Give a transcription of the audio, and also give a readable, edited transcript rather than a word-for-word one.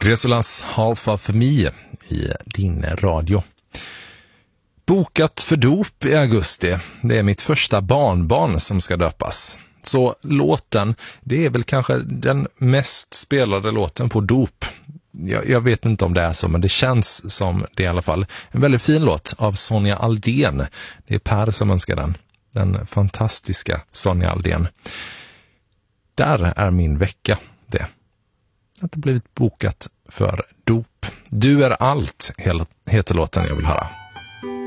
Resolas Half of Me i din radio. Bokat för dop i augusti. Det är mitt första barnbarn som ska döpas. Så låten, det är väl kanske den mest spelade låten på dop. Jag vet inte om det är så, men det känns som det i alla fall. En väldigt fin låt av Sonja Aldén. Det är Per som önskar den. Den fantastiska Sonja Aldén. Där är min vecka det. Att det blivit bokat för dop. Du är allt, heter låten jag vill höra.